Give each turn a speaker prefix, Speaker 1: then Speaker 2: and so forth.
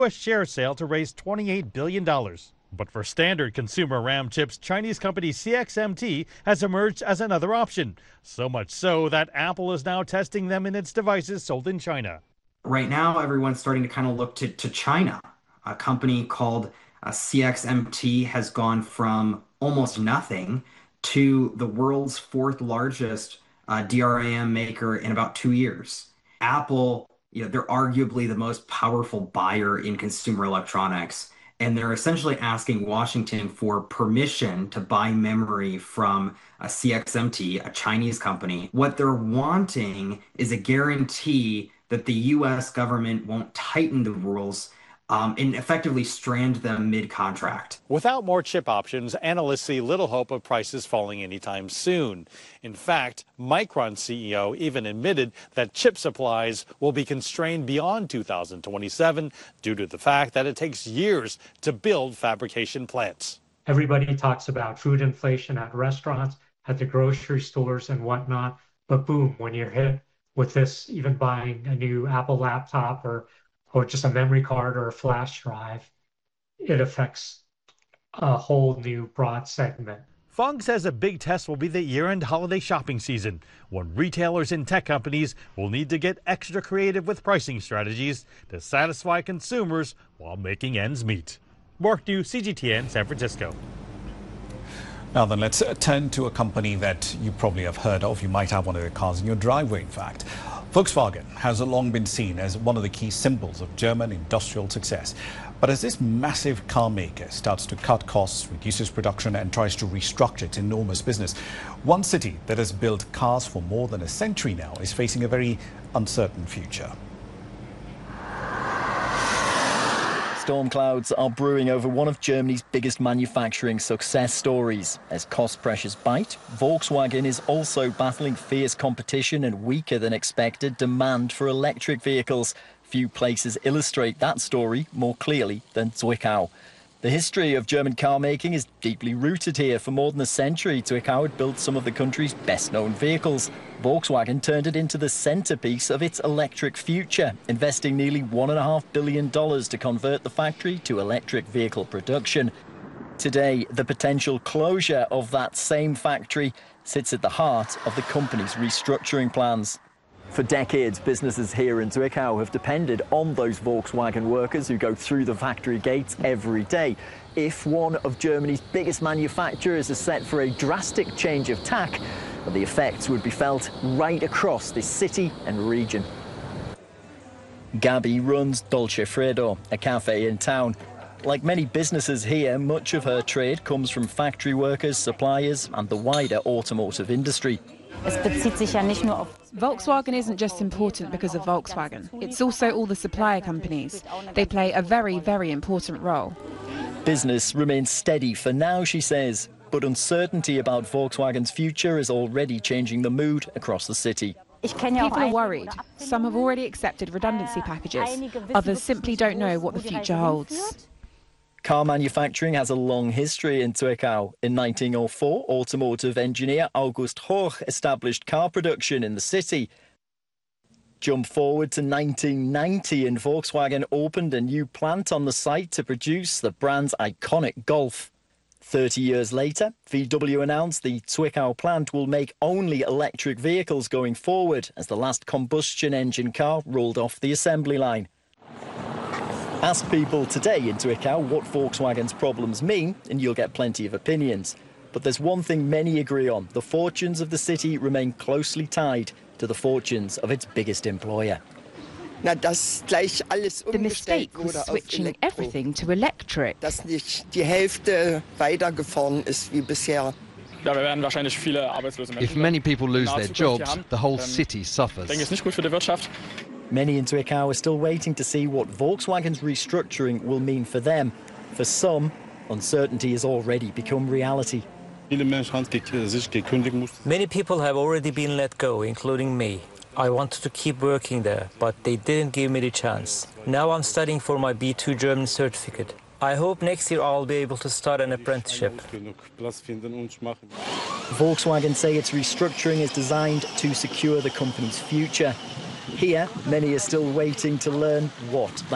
Speaker 1: U.S. share sale to raise $28 billion. But for standard consumer RAM chips, Chinese company CXMT has emerged as another option. So much so that Apple is now testing them in its devices sold in China.
Speaker 2: Right now, everyone's starting to kind of look to China. A company called CXMT has gone from almost nothing to the world's fourth largest DRAM maker in about 2 years. Apple, they're arguably the most powerful buyer in consumer electronics, and they're essentially asking Washington for permission to buy memory from a CXMT, a Chinese company. What they're wanting is a guarantee that the US government won't tighten the rules and effectively strand them mid-contract.
Speaker 1: Without more chip options, analysts see little hope of prices falling anytime soon. In fact, Micron CEO even admitted that chip supplies will be constrained beyond 2027 due to the fact that it takes years to build fabrication plants.
Speaker 3: Everybody talks about food inflation at restaurants, at the grocery stores and whatnot, but boom, when you're hit with this, even buying a new Apple laptop or just a memory card or a flash drive, it affects a whole new broad segment.
Speaker 1: Fung says a big test will be the year-end holiday shopping season, when retailers and tech companies will need to get extra creative with pricing strategies to satisfy consumers while making ends meet. Mark New, CGTN, San Francisco.
Speaker 4: Now then, let's turn to a company that you probably have heard of. You might have one of their cars in your driveway, in fact. Volkswagen has long been seen as one of the key symbols of German industrial success. But as this massive car maker starts to cut costs, reduces production and tries to restructure its enormous business, one city that has built cars for more than a century now is facing a very uncertain future.
Speaker 5: Storm clouds are brewing over one of Germany's biggest manufacturing success stories. As cost pressures bite, Volkswagen is also battling fierce competition and weaker than expected demand for electric vehicles. Few places illustrate that story more clearly than Zwickau. The history of German car making is deeply rooted here. For more than a century, Zwickau had built some of the country's best-known vehicles. Volkswagen turned it into the centrepiece of its electric future, investing nearly $1.5 billion to convert the factory to electric vehicle production. Today, the potential closure of that same factory sits at the heart of the company's restructuring plans. For decades, businesses here in Zwickau have depended on those Volkswagen workers who go through the factory gates every day. If one of Germany's biggest manufacturers is set for a drastic change of tack, well, the effects would be felt right across this city and region. Gabi runs Dolce Freddo, a cafe in town. Like many businesses here, much of her trade comes from factory workers, suppliers and the wider automotive industry.
Speaker 6: Volkswagen isn't just important because of Volkswagen. It's also all the supplier companies. They play a very, very important role.
Speaker 5: Business remains steady for now, she says, but uncertainty about Volkswagen's future is already changing the mood across the city.
Speaker 6: People are worried. Some have already accepted redundancy packages. Others simply don't know what the future holds.
Speaker 5: Car manufacturing has a long history in Zwickau. In 1904, automotive engineer August Horch established car production in the city. Jump forward to 1990 and Volkswagen opened a new plant on the site to produce the brand's iconic Golf. 30 years later, VW announced the Zwickau plant will make only electric vehicles going forward as the last combustion engine car rolled off the assembly line. Ask people today in Zwickau what Volkswagen's problems mean, and you'll get plenty of opinions. But there's one thing many agree on. The fortunes of the city remain closely tied to the fortunes of its biggest employer.
Speaker 6: The mistake was switching everything to electric.
Speaker 7: If many people lose their jobs, the whole city suffers.
Speaker 5: Many in Zwickau are still waiting to see what Volkswagen's restructuring will mean for them. For some, uncertainty has already become reality.
Speaker 8: Many people have already been let go, including me. I wanted to keep working there, but they didn't give me the chance. Now I'm studying for my B2 German certificate. I hope next year I'll be able to start an apprenticeship.
Speaker 5: Volkswagen say its restructuring is designed to secure the company's future. Here, many are still waiting to learn what